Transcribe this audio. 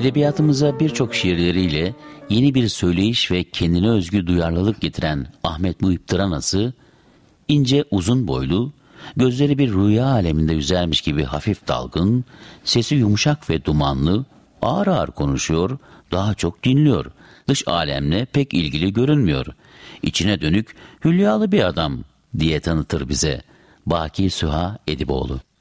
Edebiyatımıza birçok şiirleriyle yeni bir söyleyiş ve kendine özgü duyarlılık getiren Ahmet Muhip Tıranası, ince uzun boylu, gözleri bir rüya aleminde yüzermiş gibi hafif dalgın, sesi yumuşak ve dumanlı, ağır ağır konuşuyor, daha çok dinliyor. Dış alemle pek ilgili görünmüyor. İçine dönük, hülyalı bir adam diye tanıtır bize Baki Süha Ediboğlu.